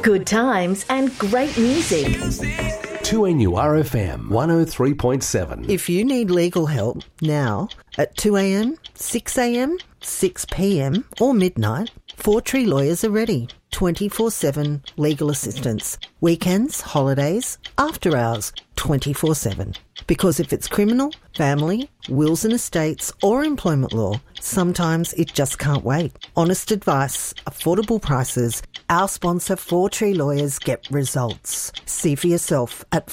Good times and great music. 2NURFM 103.7. If you need legal help now at 2am, 6am, 6pm or midnight, Four Tree Lawyers are ready. 24/7 legal assistance. Weekends, holidays, after hours, 24/7. Because if it's criminal, family, wills and estates or employment law, sometimes it just can't wait. Honest advice, affordable prices. Our sponsor, Four Tree Lawyers, get results. See for yourself at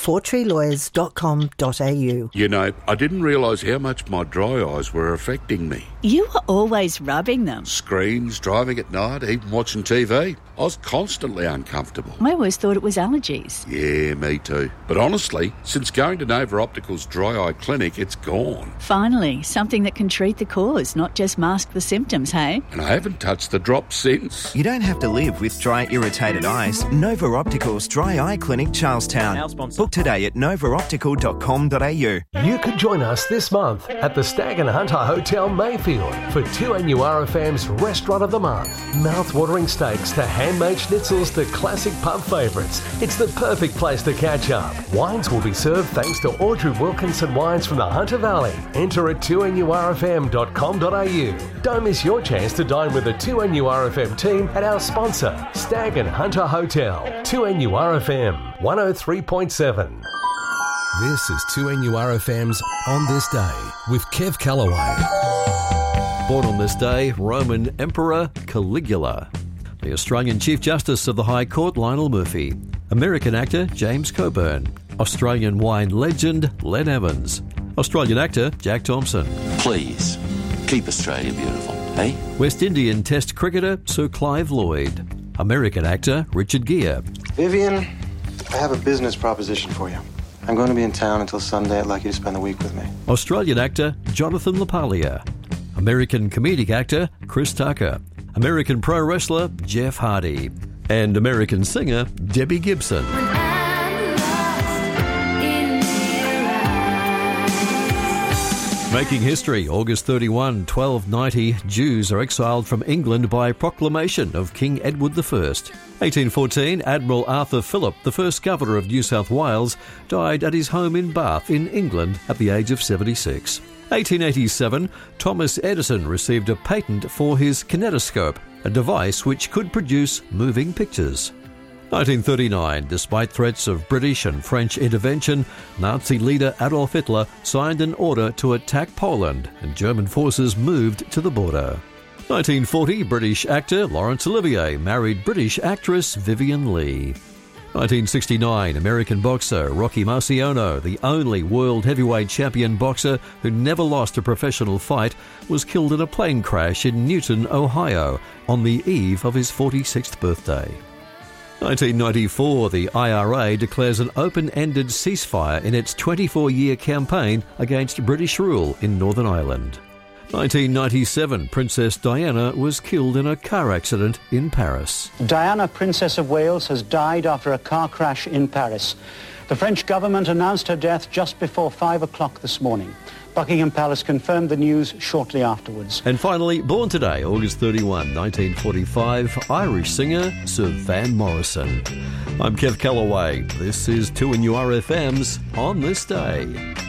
fourtreelawyers.com.au. You know, I didn't realise how much my dry eyes were affecting me. You were always rubbing them. Screens, driving at night, even watching TV. I was constantly uncomfortable. I always thought it was allergies. Yeah, me too. But honestly, since going to Nova Optical's dry eye clinic, it's gone. Finally, something that can treat the cause, not just mask the symptoms, hey? And I haven't touched the drops since. You don't have to live with dry, irritated eyes. Nova Optical's Dry Eye Clinic, Charlestown. Book today at novaoptical.com.au. You could join us this month at the Stag and Hunter Hotel Mayfield for 2NURFM's Restaurant of the Month. Mouth-watering steaks to handmade schnitzels to classic pub favourites. It's the perfect place to catch up. Wines will be served thanks to Audrey Wilkinson Wines from the Hunter Valley. Enter at 2NURFM.com.au. Don't miss your chance to dine with the 2NURFM team at our sponsor, Stag and Hunter Hotel. 2NURFM 103.7. This is 2NURFM's On This Day with Kev Callaway. Born on this day, Roman Emperor Caligula. The Australian Chief Justice of the High Court, Lionel Murphy. American actor, James Coburn. Australian wine legend, Len Evans. Australian actor, Jack Thompson. Please, keep Australia beautiful, eh? West Indian Test cricketer, Sir Clive Lloyd. American actor, Richard Gere. Vivian, I have a business proposition for you. I'm going to be in town until Sunday. I'd like you to spend the week with me. Australian actor, Jonathan LaPaglia. American comedic actor, Chris Tucker. American pro wrestler, Jeff Hardy. And American singer, Debbie Gibson. Making history, August 31, 1290, Jews are exiled from England by proclamation of King Edward I. 1814, Admiral Arthur Phillip, the first Governor of New South Wales, died at his home in Bath in England at the age of 76. 1887, Thomas Edison received a patent for his kinetoscope, a device which could produce moving pictures. 1939, despite threats of British and French intervention, Nazi leader Adolf Hitler signed an order to attack Poland and German forces moved to the border. 1940, British actor Laurence Olivier married British actress Vivien Leigh. 1969, American boxer Rocky Marciano, the only world heavyweight champion boxer who never lost a professional fight, was killed in a plane crash in Newton, Ohio, on the eve of his 46th birthday. 1994, the IRA declares an open-ended ceasefire in its 24-year campaign against British rule in Northern Ireland. 1997, Princess Diana was killed in a car accident in Paris. Diana, Princess of Wales, has died after a car crash in Paris. The French government announced her death just before 5 o'clock this morning. Buckingham Palace confirmed the news shortly afterwards. And finally, born today, August 31, 1945, Irish singer Sir Van Morrison. I'm Kev Callaway. This is 2NURFM's On This Day.